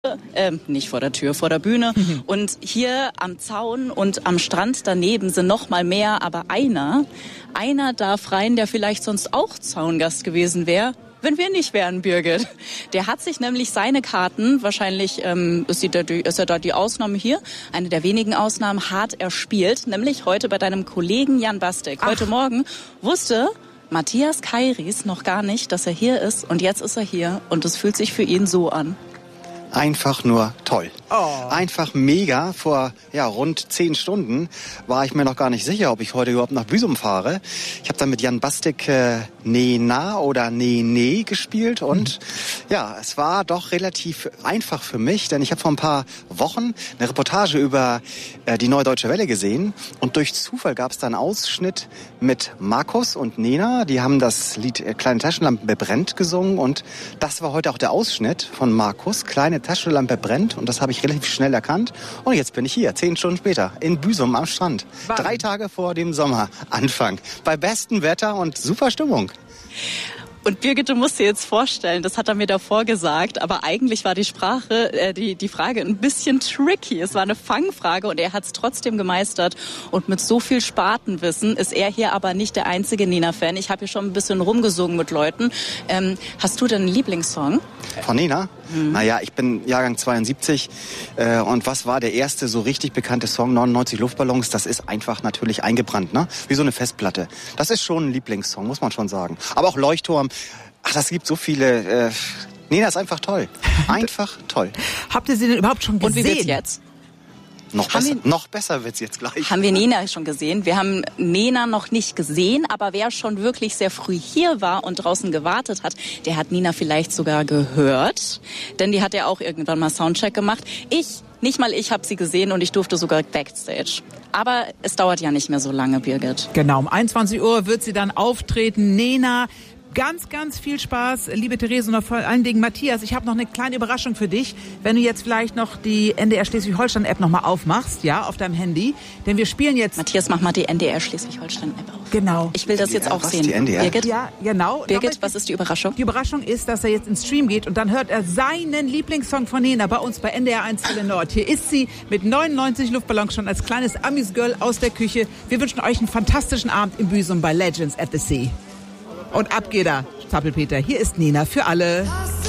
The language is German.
Nicht vor der Tür, vor der Bühne. Und hier am Zaun und am Strand daneben sind noch mal mehr, aber einer darf rein, der vielleicht sonst auch Zaungast gewesen wäre, wenn wir nicht wären, Birgit. Der hat sich nämlich seine Karten, wahrscheinlich ist er da die Ausnahme hier, eine der wenigen Ausnahmen, hart erspielt, nämlich heute bei deinem Kollegen Jan Bastek. Heute Morgen wusste Matthias Kairis noch gar nicht, dass er hier ist, und jetzt ist er hier und es fühlt sich für ihn so an. Einfach nur toll. Einfach mega. Vor rund 10 Stunden war ich mir noch gar nicht sicher, ob ich heute überhaupt nach Büsum fahre. Ich habe dann mit Jan Bastek Nena oder Ne gespielt und es war doch relativ einfach für mich, denn ich habe vor ein paar Wochen eine Reportage über die Neue Deutsche Welle gesehen und durch Zufall gab es da einen Ausschnitt mit Markus und Nena. Die haben das Lied Kleine Taschenlampe brennt gesungen und das war heute auch der Ausschnitt von Markus, Kleine Taschenlampe brennt, und das habe ich relativ schnell erkannt und jetzt bin ich hier, 10 Stunden später, in Büsum am Strand. 3 Tage vor dem Sommeranfang, bei bestem Wetter und super Stimmung. Und Birgit, du musst dir jetzt vorstellen, das hat er mir davor gesagt, aber eigentlich war die Frage ein bisschen tricky. Es war eine Fangfrage und er hat es trotzdem gemeistert. Und mit so viel Spatenwissen ist er hier aber nicht der einzige Nena-Fan. Ich habe hier schon ein bisschen rumgesungen mit Leuten. Hast du denn einen Lieblingssong? Von Nena? Naja, ich bin Jahrgang 72 und was war der erste so richtig bekannte Song? 99 Luftballons, das ist einfach natürlich eingebrannt, ne? Wie so eine Festplatte. Das ist schon ein Lieblingssong, muss man schon sagen. Aber auch Leuchtturm, das gibt so viele. Nena ist einfach toll. Einfach toll. Habt ihr sie denn überhaupt schon gesehen? Und wie wird's jetzt? Noch besser wird's jetzt gleich. Haben wir Nena schon gesehen? Wir haben Nena noch nicht gesehen, aber wer schon wirklich sehr früh hier war und draußen gewartet hat, der hat Nena vielleicht sogar gehört. Denn die hat ja auch irgendwann mal Soundcheck gemacht. Nicht mal ich habe sie gesehen und ich durfte sogar Backstage. Aber es dauert ja nicht mehr so lange, Birgit. Genau, um 21 Uhr wird sie dann auftreten. Nena, ganz, ganz viel Spaß, liebe Therese, und vor allen Dingen Matthias. Ich habe noch eine kleine Überraschung für dich, wenn du jetzt vielleicht noch die NDR Schleswig-Holstein-App nochmal aufmachst, ja, auf deinem Handy. Denn wir spielen jetzt... Matthias, mach mal die NDR Schleswig-Holstein-App auf. Genau. Ich will das jetzt auch sehen. Die NDR? Birgit? Ja, genau. Birgit, was ist die Überraschung? Die Überraschung ist, dass er jetzt ins Stream geht und dann hört er seinen Lieblingssong von Nena bei uns bei NDR 1 Welle Nord. Hier ist sie mit 99 Luftballons schon als kleines Amis-Girl aus der Küche. Wir wünschen euch einen fantastischen Abend in Büsum bei Legends at the Sea. Und ab geht er, Zappelpeter. Hier ist Nena für alle.